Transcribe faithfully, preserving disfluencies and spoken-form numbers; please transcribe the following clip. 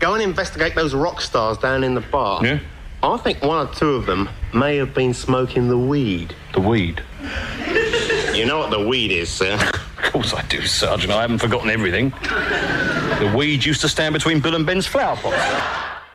go and investigate those rock stars down in the bar. Yeah? I think one or two of them may have been smoking the weed. The weed? You know what the weed is, sir? Of course I do, Sergeant. I haven't forgotten everything. The weed used to stand between Bill and Ben's flower pots.